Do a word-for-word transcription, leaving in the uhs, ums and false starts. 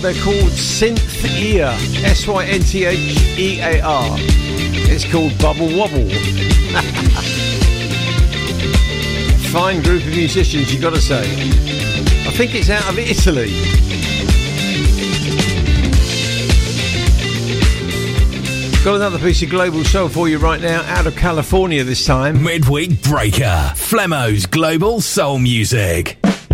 They're called Synth Ear, S Y N T H E A R. It's called Bubble Wobble. Fine group of musicians, you got to say. I think it's out of Italy. Got another piece of global soul for you right now, out of California this time. Midweek Breaker, Flemmo's Global Soul Music.